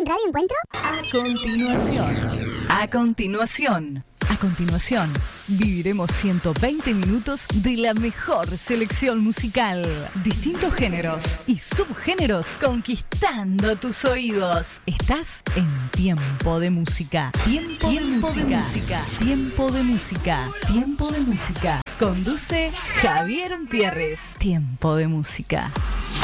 en Radio Encuentro? A continuación, viviremos 120 minutos de la mejor selección musical. Distintos géneros y subgéneros conquistando tus oídos. Estás en Tiempo de Música. Tiempo de Música. Conduce Javier Pierres. Tiempo de Música.